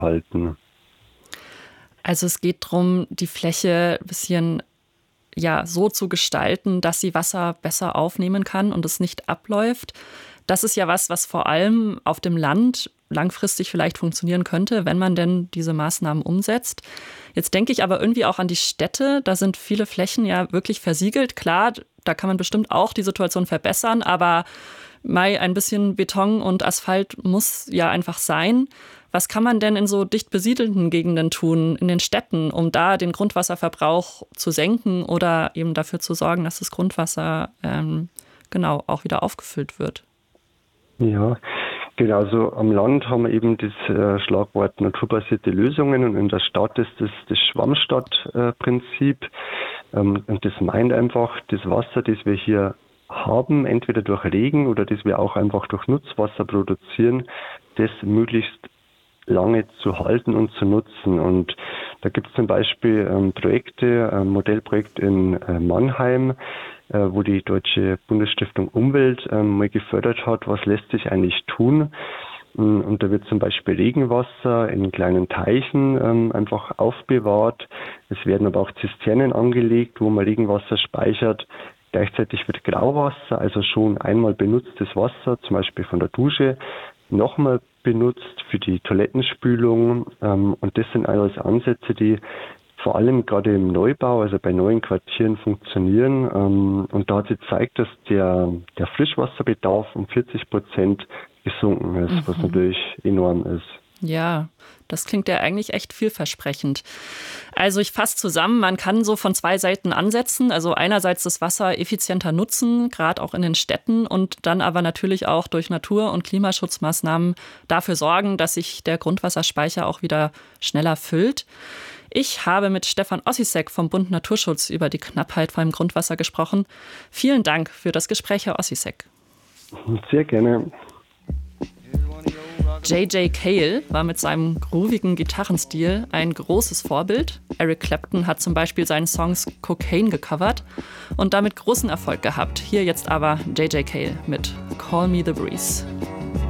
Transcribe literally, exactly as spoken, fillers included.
halten. Also es geht darum, die Fläche ein bisschen ja, so zu gestalten, dass sie Wasser besser aufnehmen kann und es nicht abläuft. Das ist ja was, was vor allem auf dem Land langfristig vielleicht funktionieren könnte, wenn man denn diese Maßnahmen umsetzt. Jetzt denke ich aber irgendwie auch an die Städte. Da sind viele Flächen ja wirklich versiegelt. Klar, da kann man bestimmt auch die Situation verbessern, aber mal ein bisschen Beton und Asphalt muss ja einfach sein. Was kann man denn in so dicht besiedelten Gegenden tun, in den Städten, um da den Grundwasserverbrauch zu senken oder eben dafür zu sorgen, dass das Grundwasser ähm, genau auch wieder aufgefüllt wird? Ja, genau. Also am Land haben wir eben das äh, Schlagwort naturbasierte Lösungen und in der Stadt ist das das Schwammstadtprinzip. Äh, ähm, und das meint einfach, das Wasser, das wir hier haben, entweder durch Regen oder das wir auch einfach durch Nutzwasser produzieren, das möglichst lange zu halten und zu nutzen. Und da gibt es zum Beispiel ähm, Projekte, ein Modellprojekt in äh, Mannheim, äh, wo die Deutsche Bundesstiftung Umwelt ähm, mal gefördert hat, was lässt sich eigentlich tun. Und da wird zum Beispiel Regenwasser in kleinen Teichen ähm, einfach aufbewahrt. Es werden aber auch Zisternen angelegt, wo man Regenwasser speichert. Gleichzeitig wird Grauwasser, also schon einmal benutztes Wasser, zum Beispiel von der Dusche, nochmal benutzt für die Toilettenspülung. Ähm, und das sind alles Ansätze, die vor allem gerade im Neubau, also bei neuen Quartieren funktionieren. Ähm, und da hat sich gezeigt, dass der, der Frischwasserbedarf um vierzig Prozent gesunken ist, mhm. was natürlich enorm ist. Ja, das klingt ja eigentlich echt vielversprechend. Also ich fasse zusammen, man kann so von zwei Seiten ansetzen. Also einerseits das Wasser effizienter nutzen, gerade auch in den Städten, und dann aber natürlich auch durch Natur- und Klimaschutzmaßnahmen dafür sorgen, dass sich der Grundwasserspeicher auch wieder schneller füllt. Ich habe mit Stefan Ossisek vom Bund Naturschutz über die Knappheit beim Grundwasser gesprochen. Vielen Dank für das Gespräch, Herr Ossisek. Sehr gerne. J J. Cale war mit seinem groovigen Gitarrenstil ein großes Vorbild. Eric Clapton hat zum Beispiel seinen Songs Cocaine gecovert und damit großen Erfolg gehabt. Hier jetzt aber J J. Cale mit Call Me the Breeze.